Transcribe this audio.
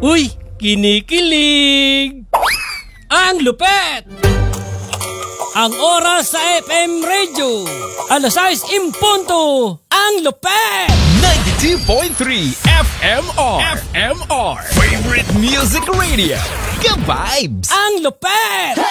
Uy, kinikilig! Ang lupet! Ang oras sa FM Radio. Alas 6 in punto. Ang lupet! 92.3 FMR. Favorite Music Radio. Ka-vibes! Ang lupet!